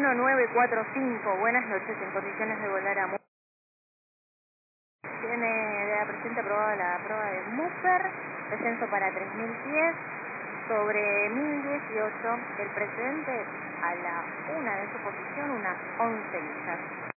1945, buenas noches, en condiciones de volar a Múper. Tiene de la presente aprobada la prueba de Múper, descenso para 3000 pies, sobre 1018, el precedente a la 1 de su posición, unas 11 millas.